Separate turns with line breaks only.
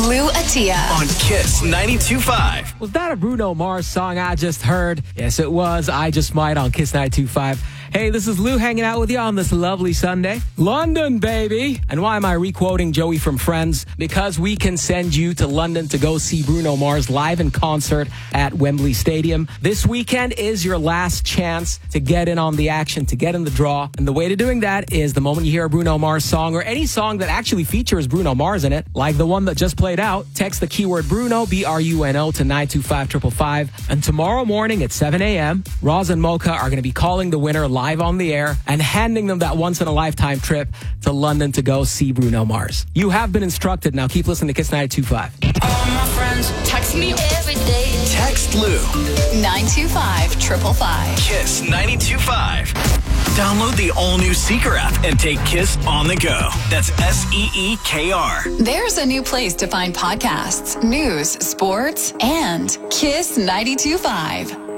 Lou Atia
on Kiss 92.5.
Was that a Bruno Mars song I just heard? Yes, it was. I Just Might on Kiss 92.5. Hey, this is Lou hanging out with you on this lovely Sunday. London, baby! And why am I re-quoting Joey from Friends? Because we can send you to London to go see Bruno Mars live in concert at Wembley Stadium. This weekend is your last chance to get in on the action, to get in the draw. And the way to doing that is the moment you hear a Bruno Mars song or any song that actually features Bruno Mars in it, like the one that just played out, text the keyword Bruno, B-R-U-N-O, to 925-555. And tomorrow morning at 7 a.m., Roz and Mocha are going to be calling the winner live on the air and handing them that once-in-a-lifetime trip to London to go see Bruno Mars. You have been instructed. Now keep listening to Kiss 92.5.
All my friends text me every day.
Text Lou
925-555.
Kiss 92.5. Download the all-new Seeker app and take Kiss on the go. That's SEEKR.
There's a new place to find podcasts, news, sports, and Kiss 92.5.